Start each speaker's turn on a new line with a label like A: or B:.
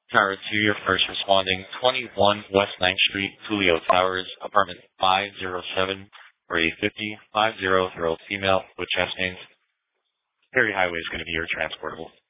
A: Tower 2, your first responding, 21 West Ninth Street, Julio Towers, apartment 507, for a 55-year-old female with chest pains. Perry Highway is going to be your transportable.